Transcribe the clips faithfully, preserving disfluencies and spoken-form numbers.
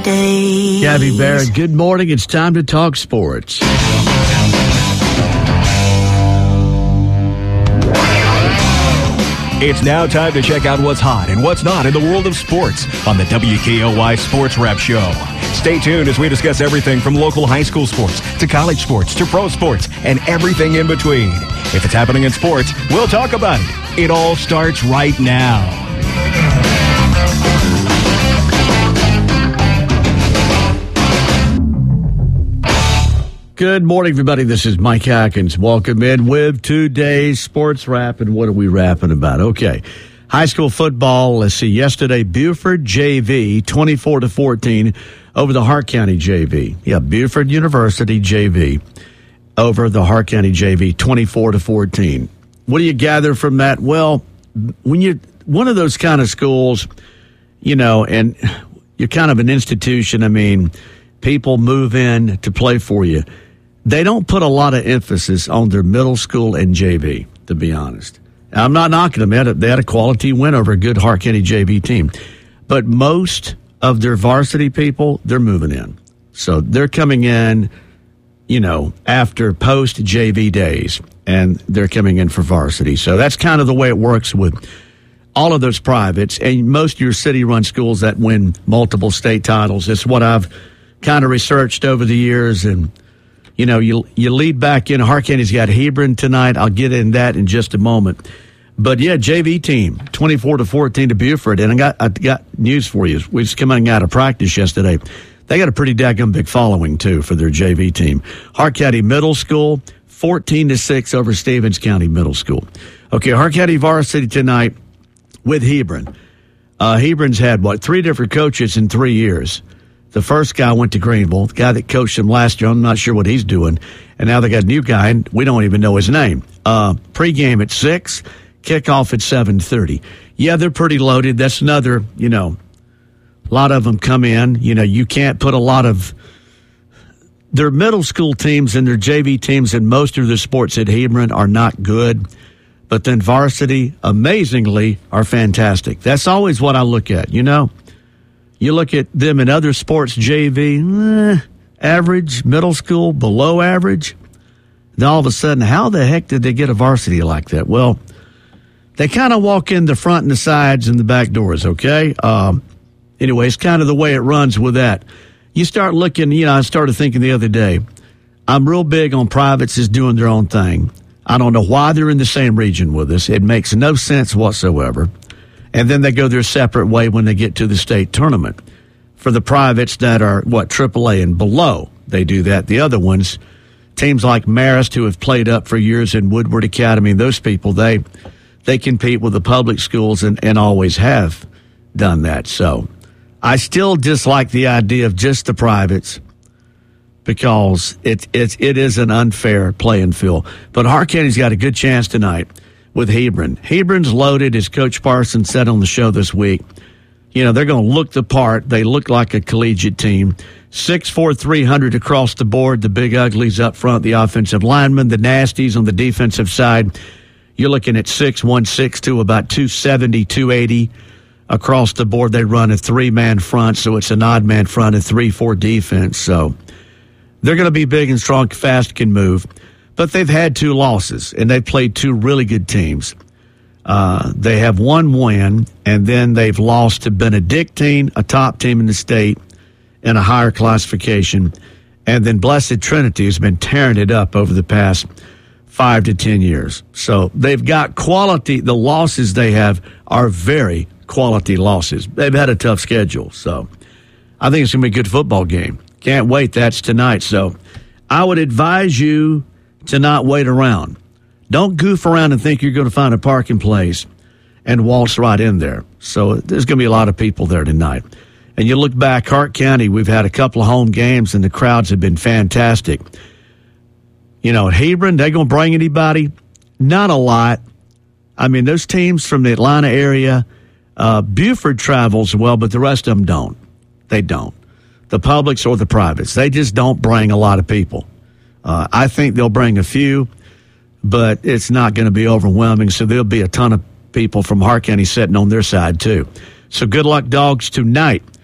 days. Gabby Barrett, good morning. It's time to talk sports. It's now time to check out what's hot and what's not in the world of sports on the W K O Y Sports Wrap Show. Stay tuned as we discuss everything from local high school sports to college sports to pro sports and everything in between. If it's happening in sports, we'll talk about it. It all starts right now. Good morning, everybody. This is Mike Hackins. Welcome in with today's Sports Wrap. And what are we rapping about? Okay. High school football, let's see. Yesterday, Buford J V, twenty-four to fourteen over the Hart County J V. Yeah, Buford University J V over the Hart County J V, twenty-four to fourteen. What do you gather from that? Well, when you're one of those kind of schools, you know, and you're kind of an institution, I mean, people move in to play for you. They don't put a lot of emphasis on their middle school and J V, to be honest. I'm not knocking them. They had a, they had a quality win over a good Hart County J V team. But most of their varsity people, they're moving in. So they're coming in, you know, after post-J V days, and they're coming in for varsity. So that's kind of the way it works with all of those privates. And most of your city-run schools that win multiple state titles. It's what I've kind of researched over the years, and you know, you you lead back in. Hart County's got Hebron tonight. I'll get in that in just a moment. But yeah, J V team twenty-four to fourteen to Buford, and I got I got news for you. We just coming out of practice yesterday. They got a pretty daggum big following too for their J V team. Hart County Middle School fourteen to six over Stevens County Middle School. Okay, Hart County varsity tonight with Hebron. Uh, Hebron's had what three different coaches in three years. The first guy went to Greenville, the guy that coached him last year. I'm not sure what he's doing. And now they got a new guy, and we don't even know his name. Uh, pregame at six, kickoff at seven thirty. Yeah, they're pretty loaded. That's another, you know, a lot of them come in. You know, you can't put a lot of their middle school teams and their J V teams and most of their sports at Hebron are not good. But then varsity, amazingly, are fantastic. That's always what I look at, you know. You look at them in other sports, J V, eh, average, middle school, below average. Then all of a sudden, how the heck did they get a varsity like that? Well, they kind of walk in the front and the sides and the back doors, okay? Um, anyway, it's kind of the way it runs with that. You start looking, you know, I started thinking the other day, I'm real big on privates is doing their own thing. I don't know why they're in the same region with us. It makes no sense whatsoever. And then they go their separate way when they get to the state tournament. For the privates that are, what, triple A and below, they do that. The other ones, teams like Marist, who have played up for years in Woodward Academy, those people, they they compete with the public schools and, and always have done that. So I still dislike the idea of just the privates because it, it, it is an unfair playing field. But Hart County's got a good chance tonight with Hebron. Hebron's loaded, as Coach Parsons said on the show this week. You know, they're going to look the part. They look like a collegiate team. six four, three hundred across the board. The big uglies up front, the offensive linemen, the nasties on the defensive side. You're looking at six one, six two, about two seventy, two eighty across the board. They run a three-man front, so it's an odd-man front, a three four defense. So they're going to be big and strong, fast, can move. But they've had two losses, and they've played two really good teams. Uh, they have one win, and then they've lost to Benedictine, a top team in the state, in a higher classification. And then Blessed Trinity has been tearing it up over the past five to ten years. So they've got quality. The losses they have are very quality losses. They've had a tough schedule. So I think it's going to be a good football game. Can't wait. That's tonight. So I would advise you to not wait around. Don't goof around and think you're going to find a parking place and waltz right in there. So there's going to be a lot of people there tonight. And you look back, Hart County, we've had a couple of home games, and the crowds have been fantastic. You know, at Hebron, they going to bring anybody? Not a lot. I mean, those teams from the Atlanta area, uh, Buford travels well, but the rest of them don't. They don't. The publics or the privates, they just don't bring a lot of people. Uh, I think they'll bring a few, but it's not going to be overwhelming, so there'll be a ton of people from Hart County sitting on their side, too. So good luck, Dogs, tonight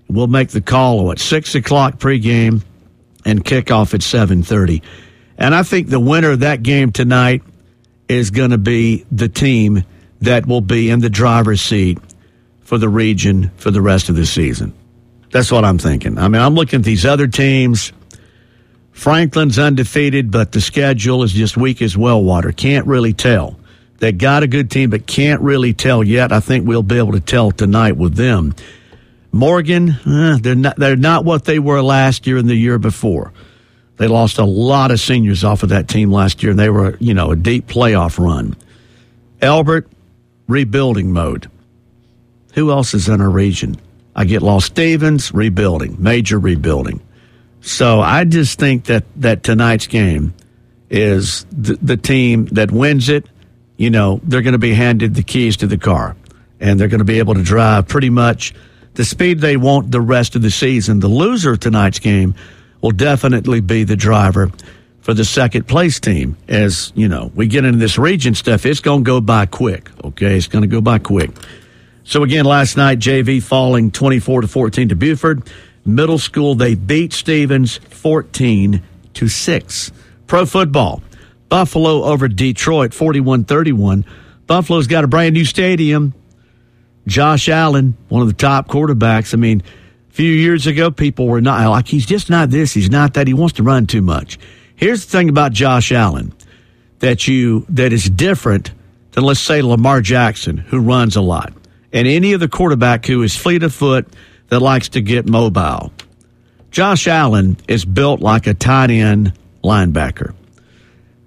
We'll make the call at six o'clock pregame and kickoff at seven thirty. And I think the winner of that game tonight is going to be the team that will be in the driver's seat for the region for the rest of the season. That's what I'm thinking. I mean, I'm looking at these other teams. Franklin's undefeated, but the schedule is just weak as well water. Can't really tell. They got a good team, but can't really tell yet. I think we'll be able to tell tonight with them. Morgan, eh, they're not they're not what they were last year and the year before. They lost a lot of seniors off of that team last year, and they were, you know, a deep playoff run. Elbert, rebuilding mode. Who else is in our region? I get lost. Stevens, rebuilding, major rebuilding. So I just think that, that tonight's game is the, the team that wins it. You know, they're going to be handed the keys to the car, and they're going to be able to drive pretty much the speed they want the rest of the season. The loser of tonight's game will definitely be the driver for the second place team. As, you know, we get into this region stuff, it's going to go by quick, okay? It's going to go by quick. So, again, last night, J V falling twenty-four to fourteen to Buford. Middle school, they beat Stevens fourteen to six. Pro football, Buffalo over Detroit forty-one thirty-one. Buffalo's got a brand new stadium. Josh Allen, one of the top quarterbacks. I mean, a few years ago, people were not like, he's just not this, he's not that, he wants to run too much. Here's the thing about Josh Allen that you that is different than, let's say, Lamar Jackson, who runs a lot, and any other quarterback who is fleet of foot that likes to get mobile. Josh Allen is built like a tight end linebacker.